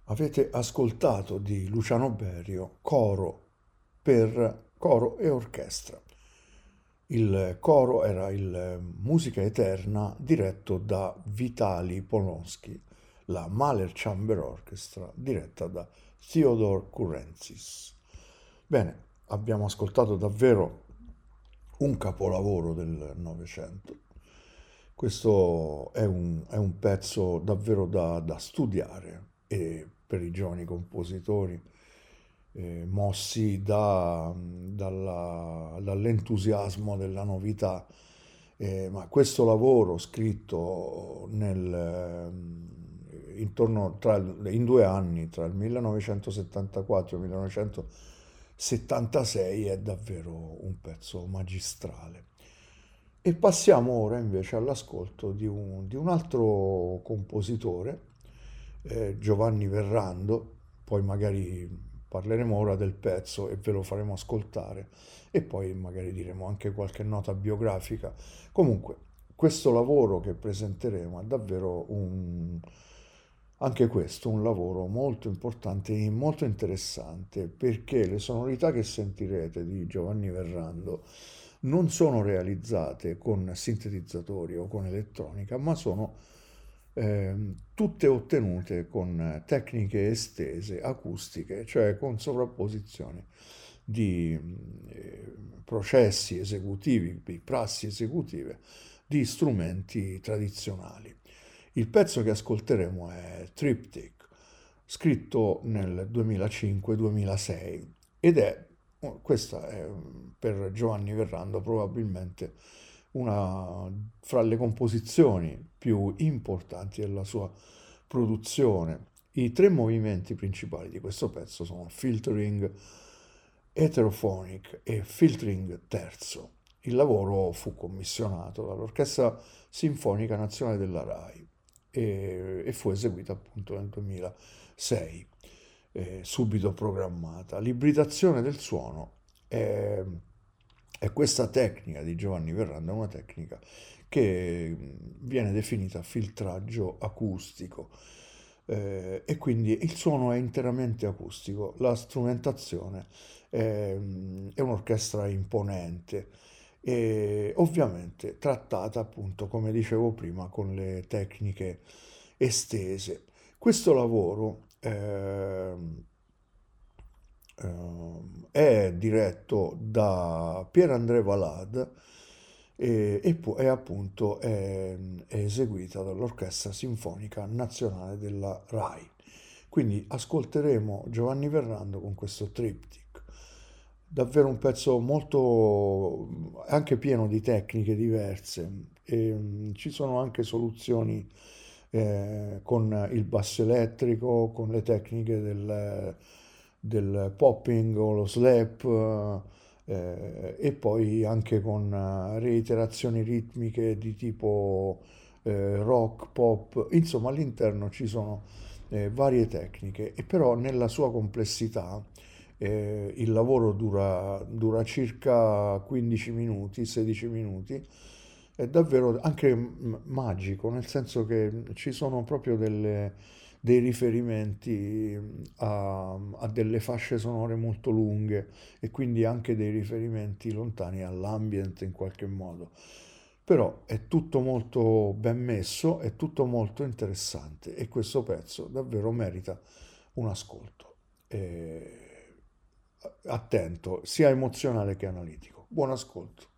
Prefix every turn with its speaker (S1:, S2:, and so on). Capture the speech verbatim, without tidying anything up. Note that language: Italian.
S1: Avete ascoltato di Luciano Berio Coro per coro e orchestra. Il coro era il Musica Eterna diretto da Vitali Polonsky, la Mahler Chamber Orchestra diretta da Theodore Kurentzis. Bene, abbiamo ascoltato davvero un capolavoro del Novecento. Questo è un, è un pezzo davvero da, da studiare e per i giovani compositori, eh, mossi da- dalla- dall'entusiasmo della novità. Eh, ma questo lavoro scritto nel, eh, intorno tra, il- in due anni, tra il millenovecentosettantaquattro e il millenovecentosettantasei, è davvero un pezzo magistrale. E passiamo ora invece all'ascolto di un, di un altro compositore, eh, Giovanni Verrando. Poi magari parleremo ora del pezzo e ve lo faremo ascoltare e poi magari diremo anche qualche nota biografica. Comunque, questo lavoro che presenteremo è davvero un, anche questo un lavoro molto importante e molto interessante, perché le sonorità che sentirete di Giovanni Verrando non sono realizzate con sintetizzatori o con elettronica, ma sono ehm, tutte ottenute con tecniche estese, acustiche, cioè con sovrapposizione di eh, processi esecutivi, di prassi esecutive di strumenti tradizionali. Il pezzo che ascolteremo è Triptych, scritto nel duemilacinque-duemilasei, ed è, questa è per Giovanni Verrando probabilmente una fra le composizioni più importanti della sua produzione. I tre movimenti principali di questo pezzo sono filtering heterophonic e filtering terzo. Il lavoro fu commissionato dall'Orchestra Sinfonica Nazionale della RAI e, e fu eseguita appunto nel duemilasei, eh, subito programmata. L'ibridazione del suono è, è questa tecnica di Giovanni Verranda, è una tecnica che viene definita filtraggio acustico, eh, e quindi il suono è interamente acustico, la strumentazione è, è un'orchestra imponente e ovviamente trattata appunto, come dicevo prima, con le tecniche estese. Questo lavoro ehm, ehm, è diretto da Pierre-André Valade e, e, pu- e appunto è, è eseguita dall'Orchestra Sinfonica Nazionale della RAI. Quindi ascolteremo Giovanni Verrando con questo triptych. Davvero un pezzo molto, anche pieno di tecniche diverse. E, mm, ci sono anche soluzioni eh, con il basso elettrico, con le tecniche del, del popping o lo slap, eh, e poi anche con eh, reiterazioni ritmiche di tipo eh, rock, pop. Insomma, all'interno ci sono eh, varie tecniche, e però nella sua complessità eh, il lavoro dura, dura circa quindici minuti, sedici minuti. È davvero anche m- magico, nel senso che ci sono proprio delle- dei riferimenti a, a delle fasce sonore molto lunghe e quindi anche dei riferimenti lontani all'ambient in qualche modo. Però è tutto molto ben messo, è tutto molto interessante e questo pezzo davvero merita un ascolto. Eh, attento, sia emozionale che analitico. Buon ascolto.